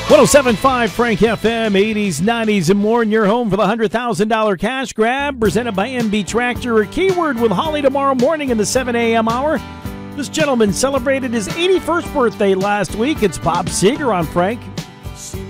107.5 Frank FM, 80s, 90s, and more in your home for the $100,000 cash grab presented by MB Tractor. A keyword with Holly tomorrow morning in the 7 a.m. hour. This gentleman celebrated his 81st birthday last week. It's Bob Seger on Frank.